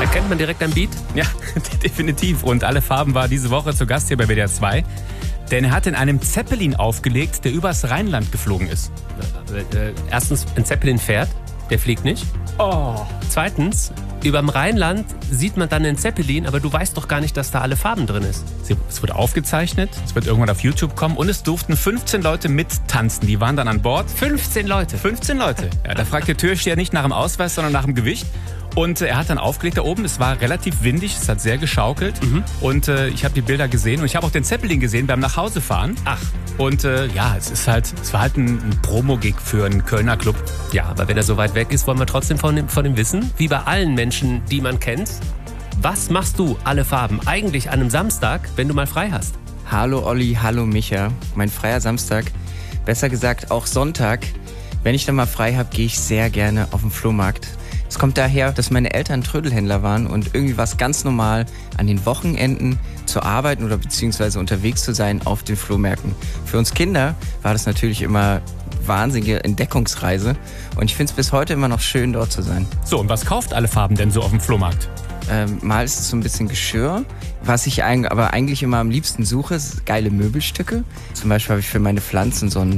Erkennt man direkt am Beat? Ja, definitiv. Und Alle Farben war diese Woche zu Gast hier bei WDR 2. Denn er hat in einem Zeppelin aufgelegt, der übers Rheinland geflogen ist. Erstens, ein Zeppelin fährt, der fliegt nicht. Oh. Zweitens, überm Rheinland sieht man dann einen Zeppelin, aber du weißt doch gar nicht, dass da Alle Farben drin ist. Es wurde aufgezeichnet, es wird irgendwann auf YouTube kommen und es durften 15 Leute mittanzen. Die waren dann an Bord. 15 Leute? 15 Leute. Ja, da fragt der Türsteher nicht nach dem Ausweis, sondern nach dem Gewicht. Und er hat dann aufgelegt da oben. Es war relativ windig, es hat sehr geschaukelt. Und ich habe die Bilder gesehen und ich habe auch den Zeppelin gesehen beim Nachhausefahren. Ach. Und ja, es war halt ein Promo-Gig für einen Kölner Club. Ja, aber wenn er so weit weg ist, wollen wir trotzdem von dem wissen. Wie bei allen Menschen, die man kennt. Was machst du, Alle Farben, eigentlich an einem Samstag, wenn du mal frei hast? Hallo Olli, hallo Micha. Mein freier Samstag, besser gesagt auch Sonntag. Wenn ich dann mal frei habe, gehe ich sehr gerne auf den Flohmarkt. Es kommt daher, dass meine Eltern Trödelhändler waren und irgendwie war es ganz normal, an den Wochenenden zu arbeiten oder beziehungsweise unterwegs zu sein auf den Flohmärkten. Für uns Kinder war das natürlich immer wahnsinnige Entdeckungsreise und ich finde es bis heute immer noch schön, dort zu sein. So, und was kauft Alle Farben denn so auf dem Flohmarkt? Mal ist es so ein bisschen Geschirr. Was ich aber eigentlich immer am liebsten suche, ist geile Möbelstücke. Zum Beispiel habe ich für meine Pflanzen so ein